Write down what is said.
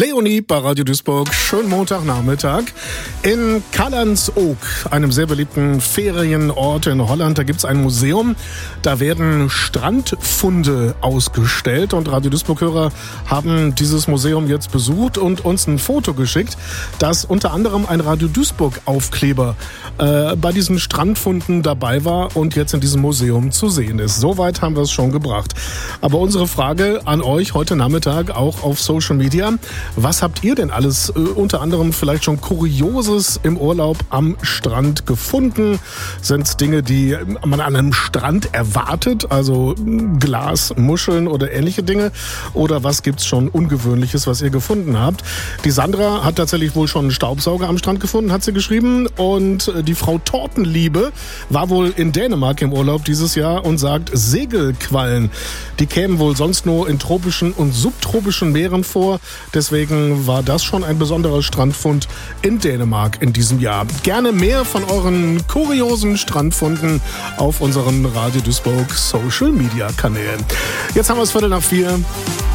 Leonie bei Radio Duisburg. Schönen Montagnachmittag. In Callantsoog, einem sehr beliebten Ferienort in Holland, da gibt es ein Museum. Da werden Strandfunde ausgestellt und Radio Duisburg-Hörer haben dieses Museum jetzt besucht und uns ein Foto geschickt, dass unter anderem ein Radio Duisburg-Aufkleber bei diesen Strandfunden dabei war und jetzt in diesem Museum zu sehen ist. Soweit haben wir es schon gebracht. Aber unsere Frage an euch heute Nachmittag auch auf Social Media: Was habt ihr denn alles unter anderem vielleicht schon Kurioses im Urlaub am Strand gefunden? Sind es Dinge, die man an einem Strand erwartet, also Glas, Muscheln oder ähnliche Dinge? Oder was gibt's schon Ungewöhnliches, was ihr gefunden habt? Die Sandra hat tatsächlich wohl schon einen Staubsauger am Strand gefunden, hat sie geschrieben. Und die Frau Tortenliebe war wohl in Dänemark im Urlaub dieses Jahr und sagt, Segelquallen, die kämen wohl sonst nur in tropischen und subtropischen Meeren vor. Deswegen war das schon ein besonderer Strandfund in Dänemark in diesem Jahr. Gerne mehr von euren kuriosen Strandfunden auf unseren Radio Duisburg Social Media Kanälen. Jetzt haben wir es 3:15.